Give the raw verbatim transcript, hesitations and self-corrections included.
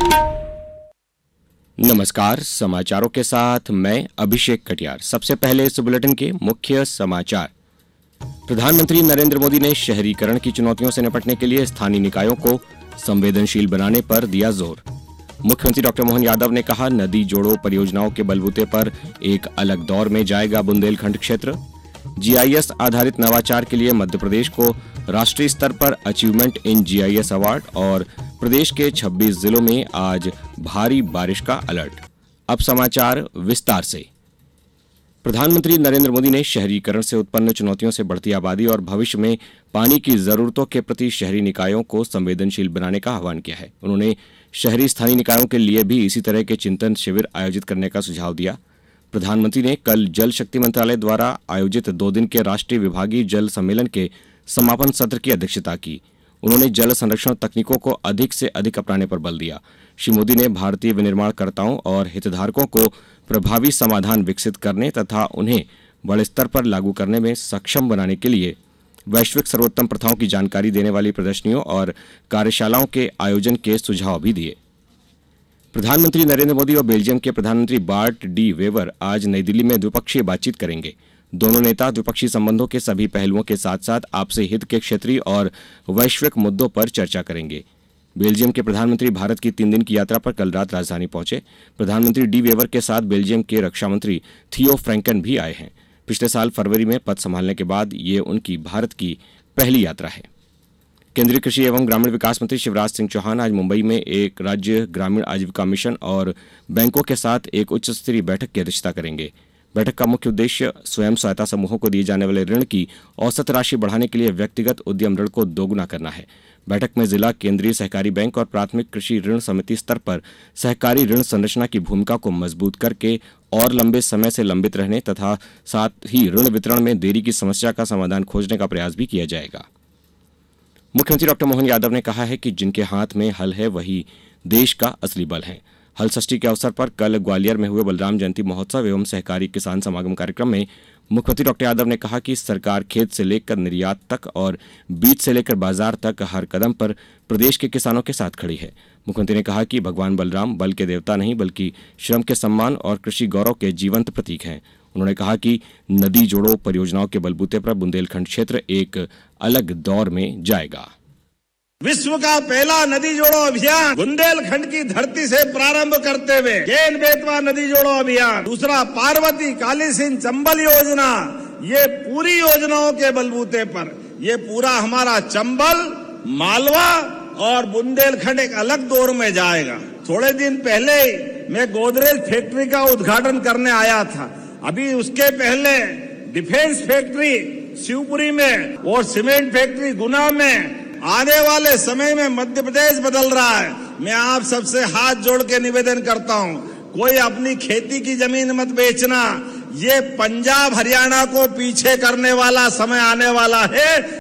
नमस्कार, समाचारों के साथ मैं अभिषेक कटियार। सबसे पहले इस बुलेटिन के मुख्य समाचार। प्रधानमंत्री नरेंद्र मोदी ने शहरीकरण की चुनौतियों से निपटने के लिए स्थानीय निकायों को संवेदनशील बनाने पर दिया जोर। मुख्यमंत्री डॉक्टर मोहन यादव ने कहा, नदी जोड़ो परियोजनाओं के बलबूते पर एक अलग दौर में जाएगा बुंदेलखंड क्षेत्र। जीआईएस आधारित नवाचार के लिए मध्य प्रदेश को राष्ट्रीय स्तर पर अचीवमेंट इन जीआईएस अवार्ड और प्रदेश के छब्बीस जिलों में आज भारी बारिश का अलर्ट। अब समाचार विस्तार से। प्रधानमंत्री नरेंद्र मोदी ने शहरीकरण से उत्पन्न चुनौतियों से बढ़ती आबादी और भविष्य में पानी की जरूरतों के प्रति शहरी निकायों को संवेदनशील बनाने का आह्वान किया है। उन्होंने शहरी स्थानीय निकायों के लिए भी इसी तरह के चिंतन शिविर आयोजित करने का सुझाव दिया। प्रधानमंत्री ने कल जल शक्ति मंत्रालय द्वारा आयोजित दो दिन के राष्ट्रीय विभागीय जल सम्मेलन के समापन सत्र की अध्यक्षता की। उन्होंने जल संरक्षण तकनीकों को अधिक से अधिक अपनाने पर बल दिया। श्री मोदी ने भारतीय विनिर्माणकर्ताओं और हितधारकों को प्रभावी समाधान विकसित करने तथा उन्हें बड़े स्तर पर लागू करने में सक्षम बनाने के लिए वैश्विक सर्वोत्तम प्रथाओं की जानकारी देने वाली प्रदर्शनियों और कार्यशालाओं के आयोजन के सुझाव भी दिए। प्रधानमंत्री नरेंद्र मोदी और बेल्जियम के प्रधानमंत्री बार्ट डी वेवर आज नई दिल्ली में द्विपक्षीय बातचीत करेंगे। दोनों नेता द्विपक्षीय संबंधों के सभी पहलुओं के साथ साथ आपसी हित के क्षेत्रीय और वैश्विक मुद्दों पर चर्चा करेंगे। बेल्जियम के प्रधानमंत्री भारत की तीन दिन की यात्रा पर कल रात राजधानी पहुंचे। प्रधानमंत्री डी वेवर के साथ बेल्जियम के रक्षा मंत्री थियो फ्रैंकन भी आए हैं। पिछले साल फरवरी में पद संभालने के बाद ये उनकी भारत की पहली यात्रा है। केंद्रीय कृषि एवं ग्रामीण विकास मंत्री शिवराज सिंह चौहान आज मुंबई में एक राज्य ग्रामीण आजीविका मिशन और बैंकों के साथ एक उच्च स्तरीय बैठक की अध्यक्षता करेंगे। बैठक का मुख्य उद्देश्य स्वयं सहायता समूहों को दिए जाने वाले ऋण की औसत राशि बढ़ाने के लिए व्यक्तिगत उद्यम ऋण को दोगुना करना है। बैठक में जिला केंद्रीय सहकारी बैंक और प्राथमिक कृषि ऋण समिति स्तर पर सहकारी ऋण संरचना की भूमिका को मजबूत करके और लंबे समय से लंबित रहने तथा साथ ही ऋण वितरण में देरी की समस्या का समाधान खोजने का प्रयास भी किया जाएगा। मुख्यमंत्री डॉक्टर मोहन यादव ने कहा है कि जिनके हाथ में हल है वही देश का असली बल है। हल षष्ठी के अवसर पर कल ग्वालियर में हुए बलराम जयंती महोत्सव एवं सहकारी किसान समागम कार्यक्रम में मुख्यमंत्री डॉक्टर यादव ने कहा कि सरकार खेत से लेकर निर्यात तक और बीज से लेकर बाजार तक हर कदम पर प्रदेश के किसानों के साथ खड़ी है। मुख्यमंत्री ने कहा कि भगवान बलराम बल के देवता नहीं बल्कि श्रम के सम्मान और कृषि गौरव के जीवंत प्रतीक हैं। उन्होंने कहा कि नदी जोड़ो परियोजनाओं के बलबूते पर बुंदेलखंड क्षेत्र एक अलग दौर में जाएगा। विश्व का पहला नदी जोड़ो अभियान बुंदेलखंड की धरती से प्रारंभ करते हुए केन बेतवा नदी जोड़ो अभियान, दूसरा पार्वती काली सिंध चंबल योजना, ये पूरी योजनाओं के बलबूते पर ये पूरा हमारा चंबल, मालवा और बुंदेलखंड एक अलग दौर में जाएगा। थोड़े दिन पहले मैं गोदरेज फैक्ट्री का उद्घाटन करने आया था। अभी उसके पहले डिफेंस फैक्ट्री शिवपुरी में और सीमेंट फैक्ट्री गुना में। आने वाले समय में मध्य प्रदेश बदल रहा है। मैं आप सबसे हाथ जोड़ के निवेदन करता हूं, कोई अपनी खेती की जमीन मत बेचना। ये पंजाब हरियाणा को पीछे करने वाला समय आने वाला है।